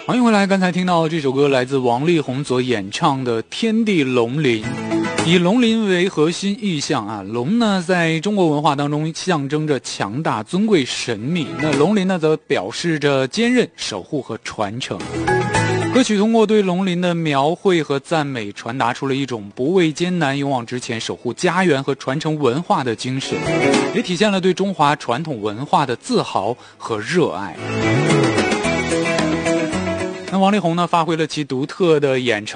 欢迎回来，刚才听到这首歌来自王力宏所演唱的《天地龙鳞》，以龙鳞为核心意象啊。龙呢，在中国文化当中象征着强大、尊贵、神秘，那龙鳞呢，则表示着坚韧、守护和传承。歌曲通过对龙鳞的描绘和赞美，传达出了一种不畏艰难、勇往直前、守护家园和传承文化的精神，也体现了对中华传统文化的自豪和热爱。那王力宏呢，发挥了其独特的演唱